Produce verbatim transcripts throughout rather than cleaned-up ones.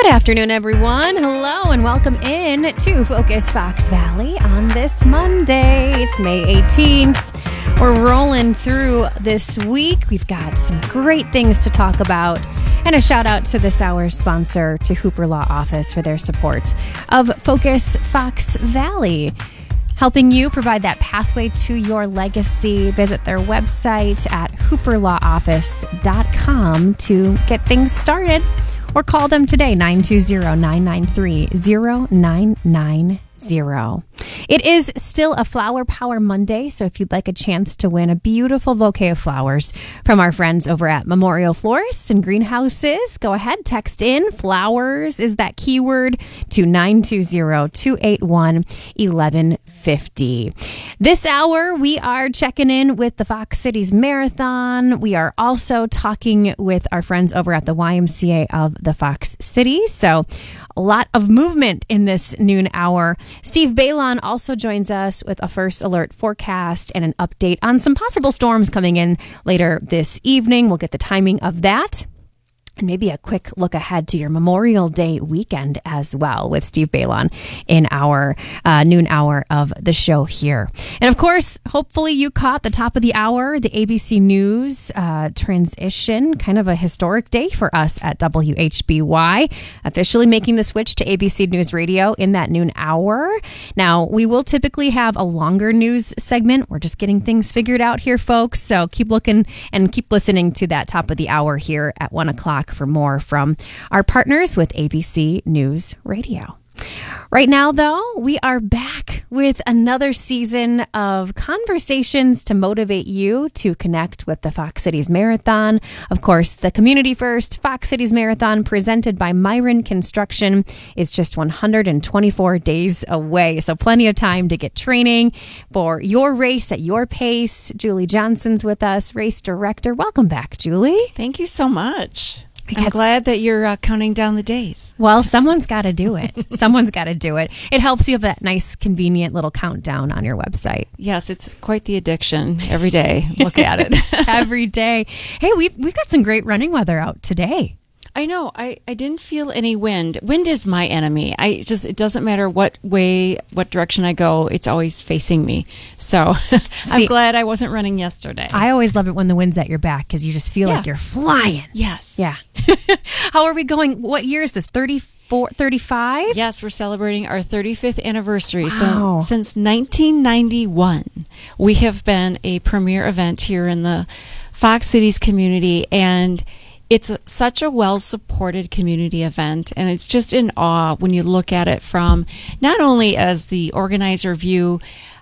Good afternoon, everyone. Hello, and welcome in to Focus Fox Valley on this Monday. It's May eighteenth. We're rolling through this week. We've got some great things to talk about. And a shout out to this hour's sponsor, to Hooper Law Office, for their support of Focus Fox Valley, helping you provide that pathway to your legacy. Visit their website at hooper law office dot com to get things started, or call them today, nine two zero, nine nine three, zero nine nine zero. It is still a Flower Power Monday, so if you'd like a chance to win a beautiful bouquet of flowers from our friends over at Memorial Florists and Greenhouses, go ahead, text in flowers is that keyword to nine two zero, two eight one, one one five zero. This hour, we are checking in with the Fox Cities Marathon. We are also talking with our friends over at the Y M C A of the Fox Cities. So a lot of movement in this noon hour. Steve Balon also joins us with a first alert forecast and an update on some possible storms coming in later this evening. We'll get the timing of that, and maybe a quick look ahead to your Memorial Day weekend as well with Steve Balon in our uh, noon hour of the show here. And of course, hopefully you caught the top of the hour, the A B C News uh, transition, kind of a historic day for us at W H B Y, officially making the switch to A B C News Radio in that noon hour. Now, we will typically have a longer news segment. We're just getting things figured out here, folks. So keep looking and keep listening to that top of the hour here at one o'clock for more from our partners with A B C News Radio. Right now, though, we are back with another season of conversations to motivate you to connect with the Fox Cities Marathon. Of course, the Community First Fox Cities Marathon, presented by Myron Construction, is just one hundred twenty-four days away. So plenty of time to get training for your race at your pace. Julie Johnson's with us, race director. Welcome back, Julie. Thank you so much. I'm glad that you're uh, counting down the days. Well, someone's got to do it. Someone's got to do it. It helps you have that nice, convenient little countdown on your website. Yes, it's quite the addiction every day. Look at it. Every day. Hey, we've, we've got some great running weather out today. I know. I, I didn't feel any wind. Wind is my enemy. I just, it doesn't matter what way, what direction I go, it's always facing me. So See, I'm glad I wasn't running yesterday. I always love it when the wind's at your back because you just feel yeah. like you're flying. Yes. Yeah. How are we going? What year is this? thirty-four, thirty-five? Yes, we're celebrating our thirty-fifth anniversary. Wow. So since nineteen ninety-one, we have been a premier event here in the Fox Cities community, and it's a, such a well-supported community event, and it's just in awe when you look at it from not only as the organizer view,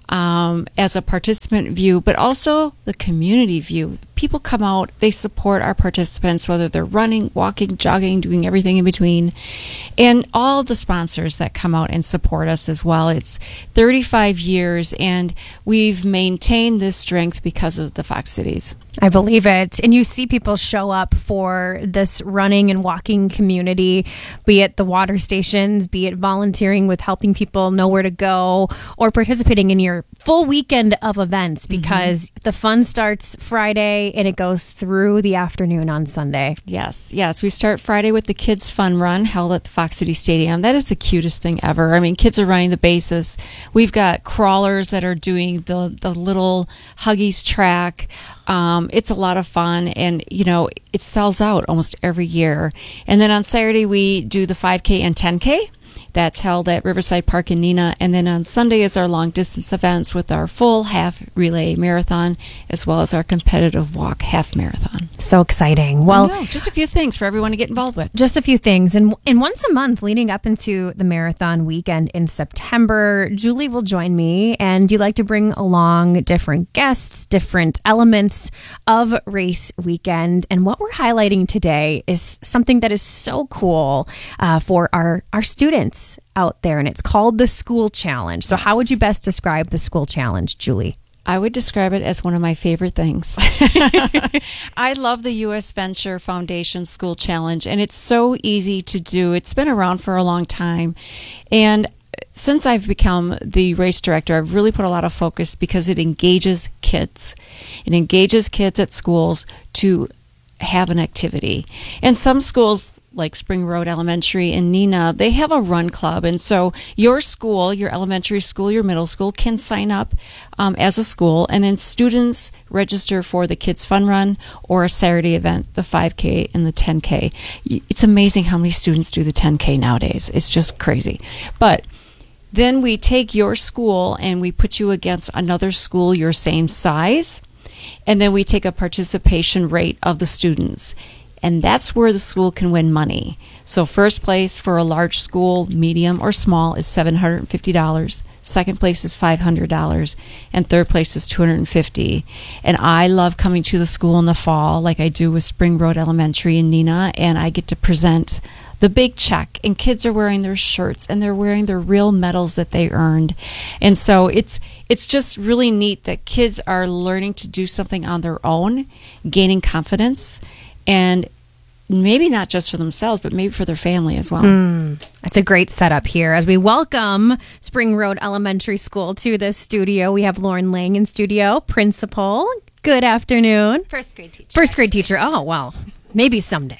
um, as a participant view, but also the community view. People come out, they support our participants, whether they're running, walking, jogging, doing everything in between, and all the sponsors that come out and support us as well. It's thirty-five years, and we've maintained this strength because of the Fox Cities. I believe it. And you see people show up for this running and walking community, be it the water stations, be it volunteering with helping people know where to go, or participating in your full weekend of events, because mm-hmm. the fun starts Friday and it goes through the afternoon on Sunday. Yes, yes. We start Friday with the Kids Fun Run held at the Fox City Stadium. That is the cutest thing ever. I mean, kids are running the bases. We've got crawlers that are doing the, the little Huggies track. Um, it's a lot of fun, and, you know, it sells out almost every year. And then on Saturday, we do the five K and ten K. That's held at Riverside Park in Neenah. And then on Sunday is our long distance events with our full half relay marathon, as well as our competitive walk half marathon. So exciting. Well, just a few things for everyone to get involved with. Just a few things. And, and once a month leading up into the marathon weekend in September, Julie will join me, and you like to bring along different guests, different elements of race weekend. And what we're highlighting today is something that is so cool uh, for our, our students out there, and it's called the School Challenge. So how would you best describe the School Challenge, Julie? I would describe it as one of my favorite things. I love the U S Venture Foundation School Challenge, and it's so easy to do. It's been around for a long time, and since I've become the race director, I've really put a lot of focus because it engages kids. It engages kids at schools to have an activity. And some schools, like Spring Road Elementary and Neenah, they have a run club. And so your school, your elementary school, your middle school can sign up um, as a school, and then students register for the Kids Fun Run or a Saturday event, the five K and the ten K. It's amazing how many students do the ten K nowadays. It's just crazy. But then we take your school and we put you against another school your same size, and then we take a participation rate of the students. And that's where the school can win money. So first place for a large school, medium or small, is seven hundred fifty dollars. Second place is five hundred dollars. And third place is two hundred fifty dollars. And I love coming to the school in the fall, like I do with Spring Road Elementary in Neenah, and I get to present the big check. And kids are wearing their shirts, and they're wearing their real medals that they earned. And so it's it's just really neat that kids are learning to do something on their own, gaining confidence, and maybe not just for themselves, but maybe for their family as well. Mm, that's a great setup here. As we welcome Spring Road Elementary School to this studio, we have Lauren Lang in studio, principal. Good afternoon. First grade teacher. First grade teacher. Oh, well, maybe someday.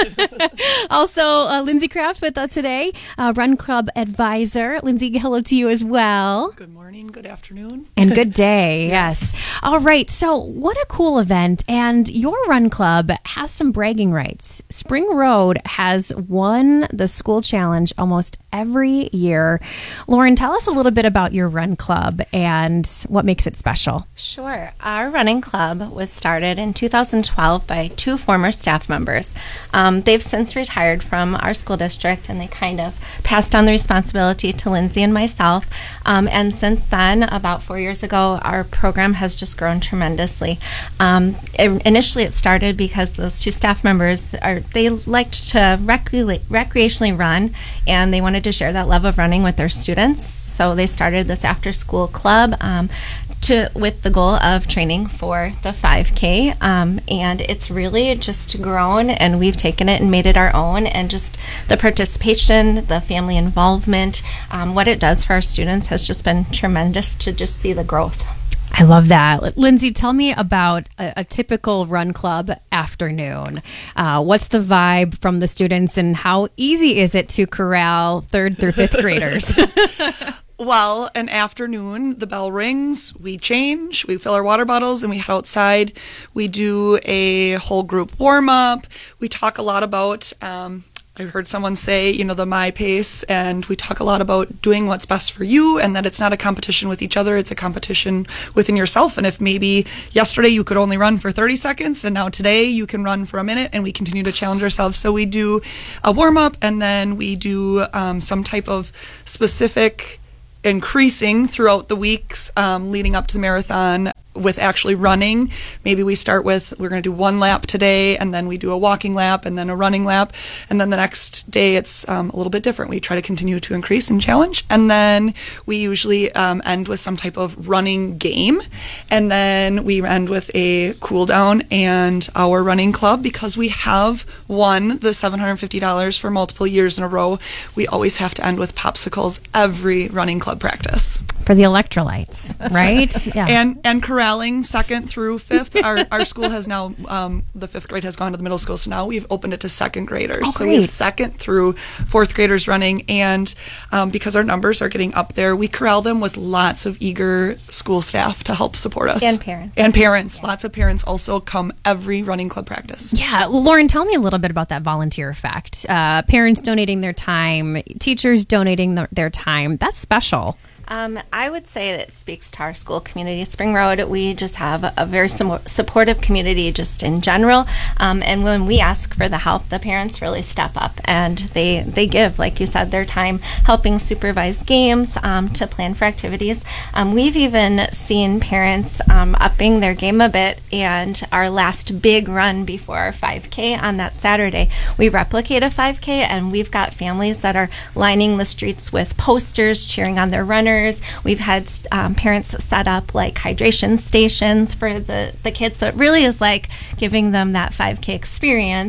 Also, uh, Lindsay Kraft with us today, uh, Run Club advisor. Lindsay, hello to you as well. Good morning, good afternoon. And good day, yes. All right, so what a cool event. And your Run Club has some bragging rights. Spring Road has won the school challenge almost every year. Lauren, tell us a little bit about your Run Club and what makes it special. Sure. Our running club was started in two thousand twelve by two former staff members. Um, they've since retired from our school district, and they kind of passed on the responsibility to Lindsay and myself. Um, and since then, about four years ago, our program has just grown tremendously. Um, it, initially, it started because those two staff members are they liked to recre- recreationally run, and they wanted to share that love of running with their students. So they started this after-school club. Um, To, with the goal of training for the five K, um, and it's really just grown, and we've taken it and made it our own, and just the participation, the family involvement, um, what it does for our students has just been tremendous to just see the growth. I love that. Lindsay, tell me about a, a typical Run Club afternoon. Uh, what's the vibe from the students, and how easy is it to corral third through fifth graders? Well, an afternoon, the bell rings, we change, we fill our water bottles, and we head outside. We do a whole group warm-up. We talk a lot about, um, I heard someone say, you know, the My Pace, and we talk a lot about doing what's best for you, and that it's not a competition with each other, it's a competition within yourself. And if maybe yesterday you could only run for thirty seconds, and now today you can run for a minute, and we continue to challenge ourselves. So we do a warm-up, and then we do um, some type of specific increasing throughout the weeks um, leading up to the marathon with actually running. Maybe we start with, we're going to do one lap today, and then we do a walking lap, and then a running lap, and then the next day it's um, a little bit different. We try to continue to increase and challenge, and then we usually um, end with some type of running game, and then we end with a cool down and our running club. Because we have won the seven hundred fifty dollars for multiple years in a row, we always have to end with popsicles every running club practice. For the electrolytes, right? right? Yeah. And and corralling second through fifth. Our our school has now, um, the fifth grade has gone to the middle school, so now we've opened it to second graders. Oh, so we have second through fourth graders running, and um, because our numbers are getting up there, we corral them with lots of eager school staff to help support us. And parents. And parents. Yeah. Lots of parents also come every running club practice. Yeah. Lauren, tell me a little bit about that volunteer effect. Uh, parents donating their time, teachers donating the, their time. That's special. Um, I would say that it speaks to our school community. Spring Road, we just have a very sum- supportive community just in general. Um, and when we ask for the help, the parents really step up, and they, they give, like you said, their time helping supervise games, um, to plan for activities. Um, we've even seen parents um, upping their game a bit, and our last big run before our five K on that Saturday, we replicate a five K, and we've got families that are lining the streets with posters, cheering on their runners. We've had um, parents set up like hydration stations for the, the kids. So it really is like giving them that five K experience.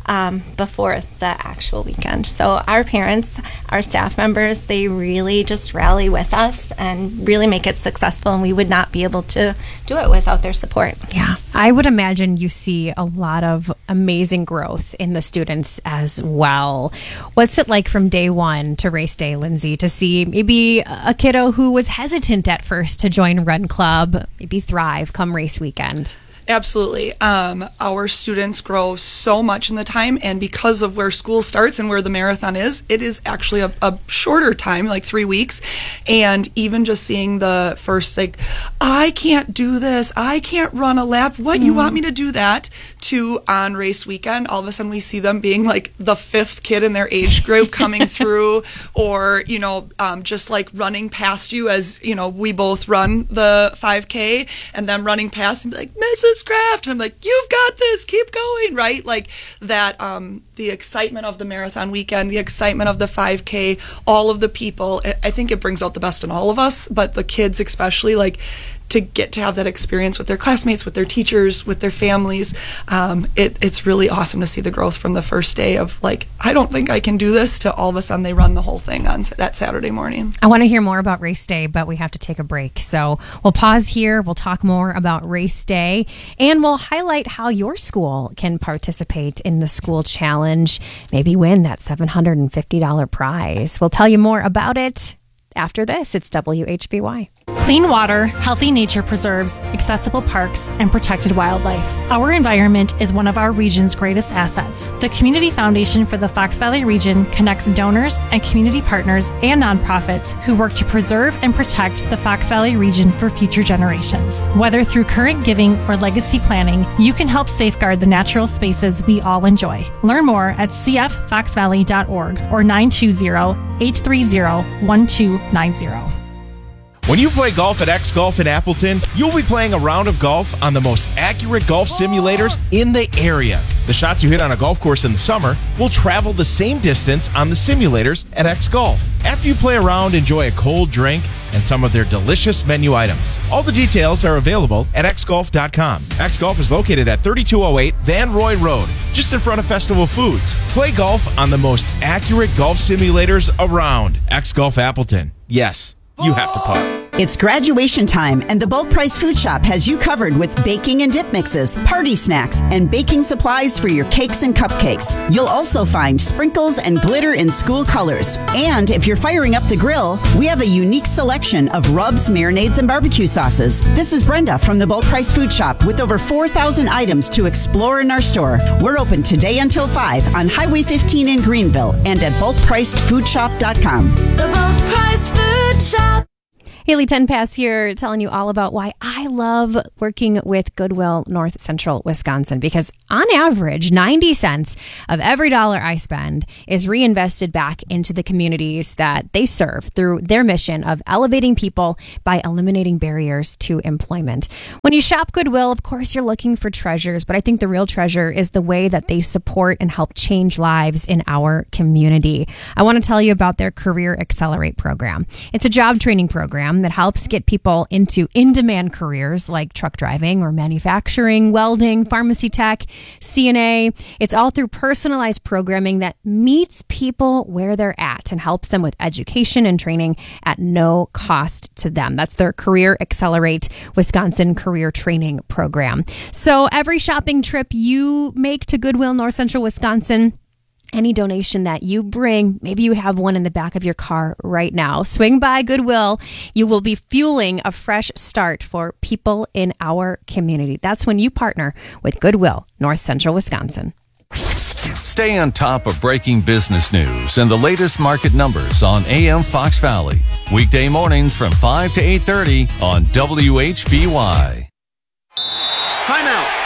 um, before the actual weekend. So our parents, our staff members, they really just rally with us and really make it successful, and we would not be able to do it without their support. Yeah, I would imagine you see a lot of amazing growth in the students as well. What's it like from day one to race day, Lindsay, to see maybe a kiddo who was hesitant at first to join Run Club, maybe thrive come race weekend? Absolutely. Um, our students grow so much in the time, and because of where school starts and where the marathon is, it is actually a, a shorter time, like three weeks. And even just seeing the first, like, I can't do this, I can't run a lap, what, mm. you want me to do that? To on race weekend, all of a sudden we see them being like the fifth kid in their age group coming through, or, you know, um, just like running past you as, you know, we both run the five K, and them running past and be like, Missus Kraft, and I'm like, you've got this, keep going, right? Like that, um, the excitement of the marathon weekend, the excitement of the five K, all of the people, I think it brings out the best in all of us, but the kids especially, like, to get to have that experience with their classmates, with their teachers, with their families. Um, it, it's really awesome to see the growth from the first day of like, I don't think I can do this, to all of a sudden they run the whole thing on that Saturday morning. I want to hear more about race day, but we have to take a break. So we'll pause here. We'll talk more about race day, and we'll highlight how your school can participate in the school challenge, maybe win that seven hundred fifty dollars prize. We'll tell you more about it after this. It's W H B Y. Clean water, healthy nature preserves, accessible parks, and protected wildlife. Our environment is one of our region's greatest assets. The Community Foundation for the Fox Valley region connects donors and community partners and nonprofits who work to preserve and protect the Fox Valley region for future generations. Whether through current giving or legacy planning, you can help safeguard the natural spaces we all enjoy. Learn more at c f fox valley dot org or nine two zero, eight three zero, one two nine zero. When you play golf at X Golf in Appleton, you'll be playing a round of golf on the most accurate golf simulators in the area. The shots you hit on a golf course in the summer will travel the same distance on the simulators at X Golf. After you play around, enjoy a cold drink and some of their delicious menu items. All the details are available at x golf dot com. X Golf is located at thirty-two oh eight Van Roy Road, just in front of Festival Foods. Play golf on the most accurate golf simulators around. X Golf Appleton. Yes, you have to putt. It's graduation time, and the Bulk Price Food Shop has you covered with baking and dip mixes, party snacks, and baking supplies for your cakes and cupcakes. You'll also find sprinkles and glitter in school colors. And if you're firing up the grill, we have a unique selection of rubs, marinades, and barbecue sauces. This is Brenda from the Bulk Price Food Shop with over four thousand items to explore in our store. We're open today until five on Highway fifteen in Greenville and at bulk priced food shop dot com. The Bulk Priced Food Shop. Haley Tenpass here, telling you all about why I love working with Goodwill North Central Wisconsin, because on average, ninety cents of every dollar I spend is reinvested back into the communities that they serve through their mission of elevating people by eliminating barriers to employment. When you shop Goodwill, of course, you're looking for treasures, but I think the real treasure is the way that they support and help change lives in our community. I want to tell you about their Career Accelerate program. It's a job training program that helps get people into in-demand careers like truck driving or manufacturing, welding, pharmacy tech, C N A. It's all through personalized programming that meets people where they're at and helps them with education and training at no cost to them. That's their Career Accelerate Wisconsin Career Training Program. So every shopping trip you make to Goodwill North Central Wisconsin, any donation that you bring, maybe you have one in the back of your car right now. Swing by Goodwill. You will be fueling a fresh start for people in our community. That's when you partner with Goodwill North Central Wisconsin. Stay on top of breaking business news and the latest market numbers on A M Fox Valley. Weekday mornings from five to eight thirty on W H B Y. Timeout.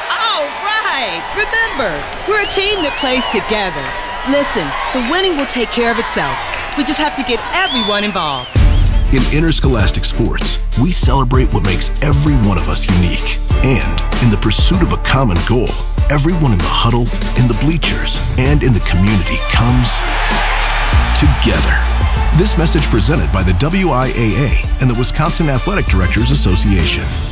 Remember, we're a team that plays together. Listen, the winning will take care of itself. We just have to get everyone involved. In interscholastic sports, we celebrate what makes every one of us unique. And in the pursuit of a common goal, everyone in the huddle, in the bleachers, and in the community comes together. This message presented by the W I A A and the Wisconsin Athletic Directors Association.